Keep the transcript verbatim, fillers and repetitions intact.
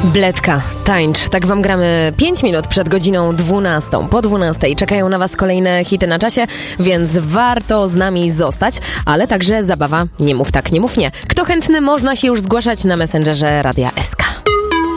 Bledka, tańcz. Tak wam gramy pięć minut przed godziną dwunastą. Po dwunastej czekają na was kolejne hity na czasie, więc warto z nami zostać, ale także zabawa Nie mów tak, nie mów nie. Kto chętny, można się już zgłaszać na Messengerze Radia S K.